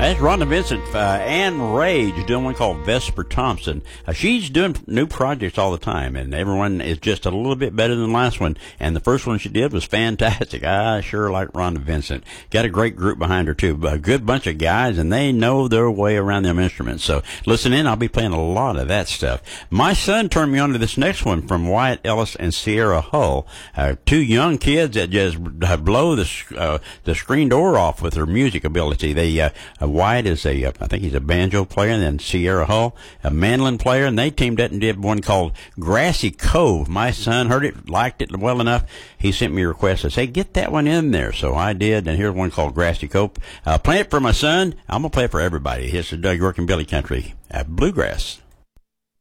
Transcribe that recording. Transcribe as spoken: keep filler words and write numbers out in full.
That's Rhonda Vincent. Uh, Ann Rage doing one called Vesper Thompson. Uh, she's doing new projects all the time, and everyone is just a little bit better than the last one. And the first one she did was fantastic. I sure like Rhonda Vincent. Got a great group behind her, too. A good bunch of guys, and they know their way around them instruments. So listen in. I'll be playing a lot of that stuff. My son turned me on to this next one from Wyatt Ellis and Sierra Hull. Uh, two young kids that just uh, blow the, uh, the screen door off with their music ability. They, uh, uh, Wyatt is a, uh, I think he's a banjo player, and then Sierra Hull, a mandolin player, and they teamed up and did one called Grassy Cove. My son heard it, liked it well enough. He sent me a request and said, hey, get that one in there. So I did, and here's one called Grassy Cove. Uh, play it for my son. I'm going to play it for everybody. Here's the Doug York and Billy Country, uh, Bluegrass.